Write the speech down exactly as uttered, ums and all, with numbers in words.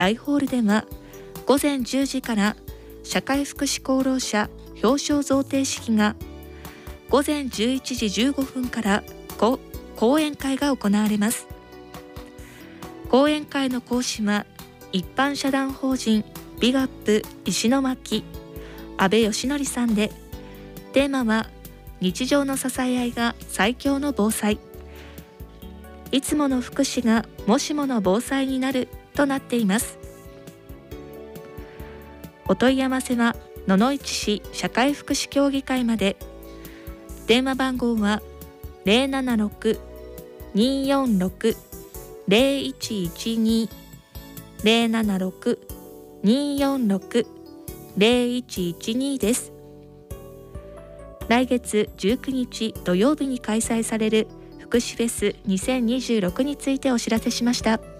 アイホールではごぜんじゅうじから社会福祉功労者表彰贈呈式が、ごぜんじゅういちじじゅうごふんから講演会が行われます。講演会の講師は一般社団法人ビガップ石巻安倍義則さんで、テーマは日常の支え合いが最強の防災、いつもの福祉がもしもの防災になるとなっています。お問い合わせは野々市市社会福祉協議会まで。電話番号は ゼロななろく にーよんろく ゼロいちいちに ゼロななろく にーよんろく ゼロいちいちに です。来月じゅうくにち土曜日に開催される福祉フェスにせんにじゅうろくについてお知らせしました。